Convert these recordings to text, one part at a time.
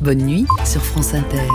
Bonne nuit sur France Inter.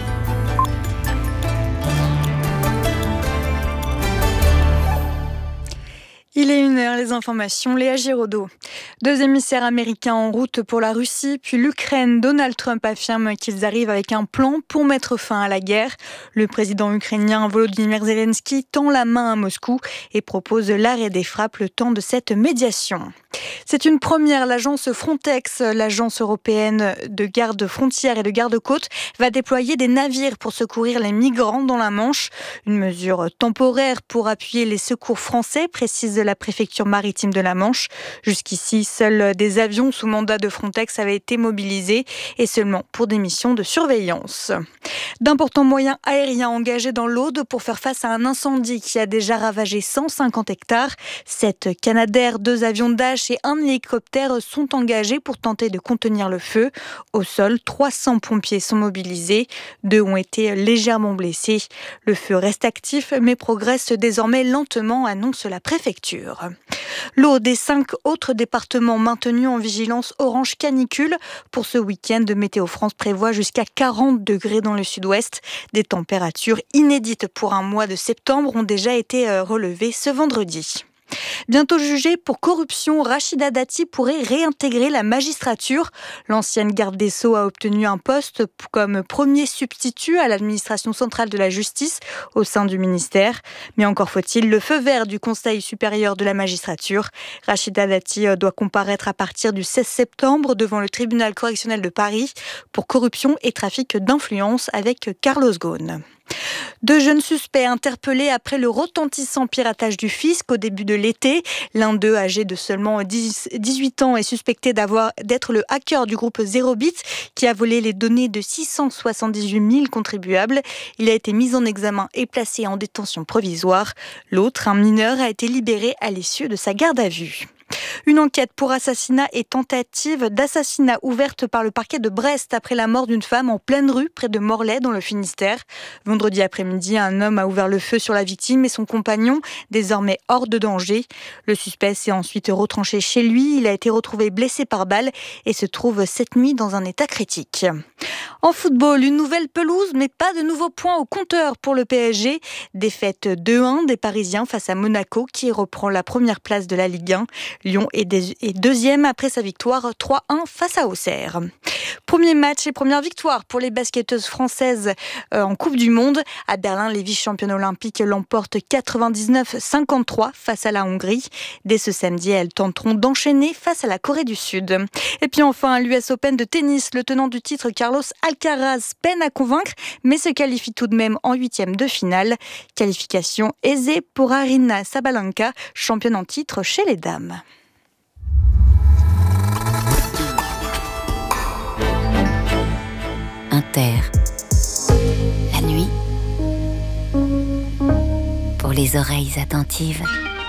Il est 1h, les informations, Léa Giraudot. 2 émissaires américains en route pour la Russie, puis l'Ukraine. Donald Trump affirme qu'ils arrivent avec un plan pour mettre fin à la guerre. Le président ukrainien Volodymyr Zelensky tend la main à Moscou et propose l'arrêt des frappes le temps de cette médiation. C'est une première, l'agence Frontex, l'agence européenne de garde-frontières et de garde-côtes, va déployer des navires pour secourir les migrants dans la Manche. Une mesure temporaire pour appuyer les secours français, précise la préfecture maritime de la Manche. Jusqu'ici, seuls des avions sous mandat de Frontex avaient été mobilisés et seulement pour des missions de surveillance. D'importants moyens aériens engagés dans l'Aude pour faire face à un incendie qui a déjà ravagé 150 hectares. 7 Canadair, 2 avions Dash et un hélicoptère sont engagés pour tenter de contenir le feu. Au sol, 300 pompiers sont mobilisés. 2 ont été légèrement blessés. Le feu reste actif mais progresse désormais lentement, annonce la préfecture. L'Aude et 5 autres départements maintenus en vigilance orange canicule. Pour ce week-end, Météo France prévoit jusqu'à 40 degrés dans le sud-ouest. Des températures inédites pour un mois de septembre ont déjà été relevées ce vendredi. Bientôt jugée pour corruption, Rachida Dati pourrait réintégrer la magistrature. L'ancienne garde des Sceaux a obtenu un poste comme premier substitut à l'administration centrale de la justice au sein du ministère. Mais encore faut-il le feu vert du Conseil supérieur de la magistrature. Rachida Dati doit comparaître à partir du 16 septembre devant le tribunal correctionnel de Paris pour corruption et trafic d'influence avec Carlos Ghosn. 2 jeunes suspects interpellés après le retentissant piratage du fisc au début de l'été. L'un d'eux, âgé de seulement 18 ans, est suspecté d'être le hacker du groupe Zerobit qui a volé les données de 678 000 contribuables. Il a été mis en examen et placé en détention provisoire. L'autre, un mineur, a été libéré à l'issue de sa garde à vue. Une enquête pour assassinat et tentative d'assassinat ouverte par le parquet de Brest après la mort d'une femme en pleine rue près de Morlaix dans le Finistère. Vendredi après-midi, un homme a ouvert le feu sur la victime et son compagnon, désormais hors de danger. Le suspect s'est ensuite retranché chez lui. Il a été retrouvé blessé par balle et se trouve cette nuit dans un état critique. En football, une nouvelle pelouse, mais pas de nouveaux points au compteur pour le PSG. Défaite 2-1 des Parisiens face à Monaco qui reprend la première place de la Ligue 1. Lyon est deuxième après sa victoire 3-1 face à Auxerre. Premier match et première victoire pour les basketteuses françaises en Coupe du Monde. À Berlin, les vice-championnes olympiques l'emportent 99-53 face à la Hongrie. Dès ce samedi, elles tenteront d'enchaîner face à la Corée du Sud. Et puis enfin, l'US Open de tennis, le tenant du titre Carlos Alcaraz peine à convaincre, mais se qualifie tout de même en 8e de finale. Qualification aisée pour Aryna Sabalenka, championne en titre chez les dames. Inter. La nuit, pour les oreilles attentives.